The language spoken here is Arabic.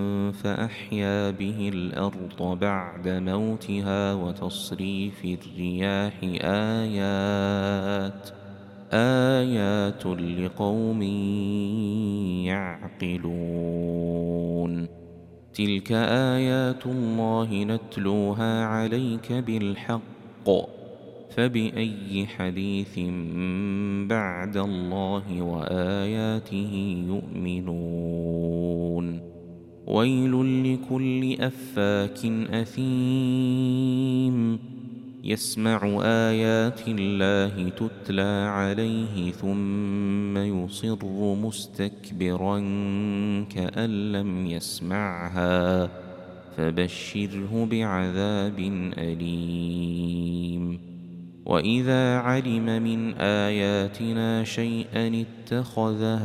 فأحيا به الأرض بعد موتها وتصريف الرياح آيات لقوم يعقلون. تلك آيات الله نتلوها عليك بالحق، فبأي حديث بعد الله وآياته يؤمنون. ويل لكل أفاك أثيم يسمع آيات الله تتلى عليه ثم يصر مستكبرا كأن لم يسمعها، فبشره بعذاب أليم. وإذا علم من آياتنا شيئا اتخذها